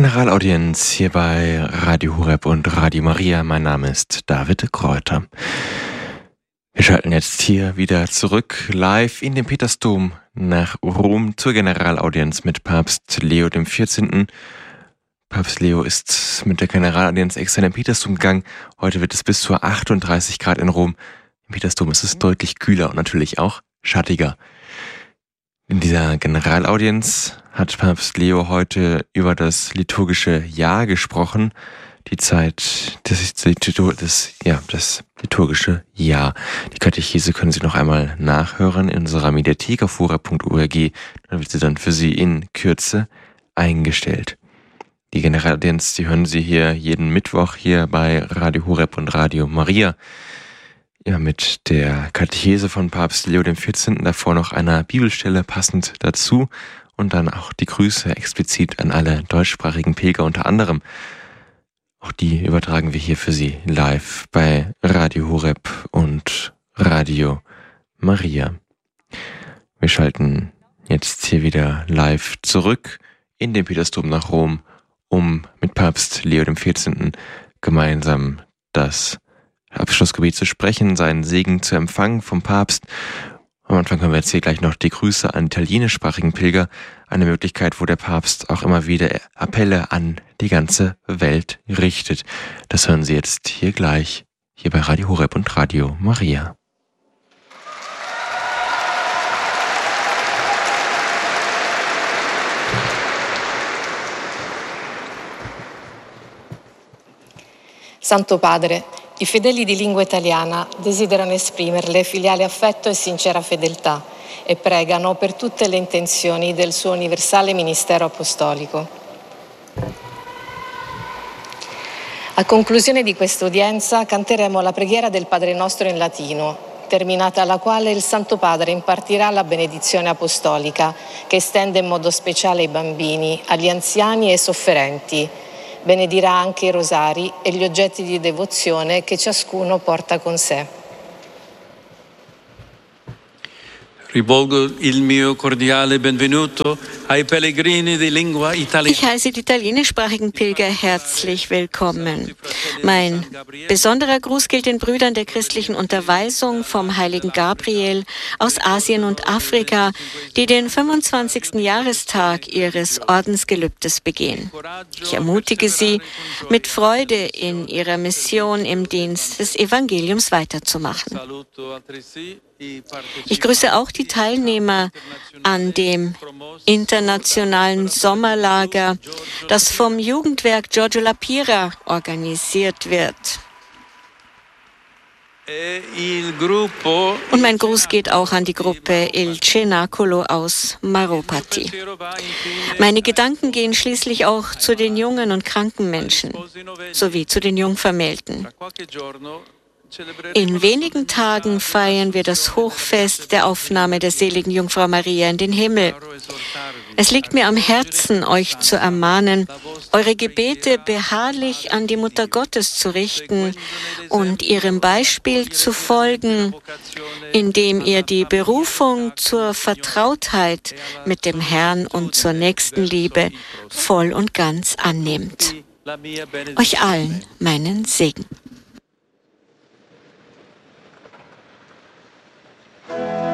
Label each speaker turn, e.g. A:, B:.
A: Generalaudienz hier bei Radio Horeb und Radio Maria. Mein Name ist David Kräuter. Wir schalten jetzt hier wieder zurück live in den Petersdom nach Rom zur Generalaudienz mit Papst Leo XIV. Papst Leo ist mit der Generalaudienz extra in den Petersdom gegangen. Heute wird es bis zu 38 Grad in Rom. Im Petersdom ist es deutlich kühler und natürlich auch schattiger. In dieser Generalaudienz hat Papst Leo heute über das liturgische Jahr gesprochen. Die Zeit, das liturgische Jahr. Die Katechese können Sie noch einmal nachhören in unserer Mediathek auf horeb.org. Dann wird sie dann für Sie in Kürze eingestellt. Die Generalaudienz, die hören Sie hier jeden Mittwoch hier bei Radio Horeb und Radio Maria. Ja, mit der Katechese von Papst Leo XIV. Davor noch einer Bibelstelle passend dazu und dann auch die Grüße explizit an alle deutschsprachigen Pilger unter anderem. Auch die übertragen wir hier für Sie live bei Radio Horeb und Radio Maria. Wir schalten jetzt hier wieder live zurück in den Petersdom nach Rom, um mit Papst Leo XIV. Gemeinsam das Abschlussgebet zu sprechen, seinen Segen zu empfangen vom Papst. Am Anfang hören wir jetzt hier gleich noch die Grüße an italienischsprachigen Pilger. Eine Möglichkeit, wo der Papst auch immer wieder Appelle an die ganze Welt richtet. Das hören Sie jetzt hier gleich, hier bei Radio Horeb und Radio Maria.
B: Santo Padre, i fedeli di lingua italiana desiderano esprimerle filiale affetto e sincera fedeltà e pregano per tutte le intenzioni del suo universale ministero apostolico. A conclusione di questa udienza canteremo la preghiera del Padre Nostro in latino, terminata la quale il Santo Padre impartirà la benedizione apostolica che estende in modo speciale ai bambini, agli anziani e ai sofferenti. Benedirà anche i rosari e gli oggetti di devozione che ciascuno porta con sé.
C: Rivolgo il mio cordiale benvenuto ai pellegrini di lingua italiana.
D: Ich heiße die italienischsprachigen Pilger herzlich willkommen. Mein besonderer Gruß gilt den Brüdern der christlichen Unterweisung vom heiligen Gabriel aus Asien und Afrika, die den 25. Jahrestag ihres Ordensgelübdes begehen. Ich ermutige sie, mit Freude in ihrer Mission im Dienst des Evangeliums weiterzumachen. Ich grüße auch die Teilnehmer an dem internationalen Sommerlager, das vom Jugendwerk Giorgio La Pira organisiert wird. Und mein Gruß geht auch an die Gruppe Il Cenacolo aus Maropati. Meine Gedanken gehen schließlich auch zu den jungen und kranken Menschen sowie zu den Jungvermählten. In wenigen Tagen feiern wir das Hochfest der Aufnahme der seligen Jungfrau Maria in den Himmel. Es liegt mir am Herzen, euch zu ermahnen, eure Gebete beharrlich an die Mutter Gottes zu richten und ihrem Beispiel zu folgen, indem ihr die Berufung zur Vertrautheit mit dem Herrn und zur Nächstenliebe voll und ganz annehmt. Euch allen meinen Segen.